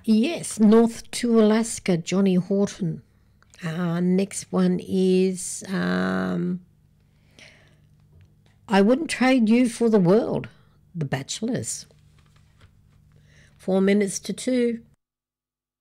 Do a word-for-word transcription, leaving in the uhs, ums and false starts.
Yes, North to Alaska, Johnny Horton. Uh, next one is um, I Wouldn't Trade You for the World, The Bachelors. Four minutes to two.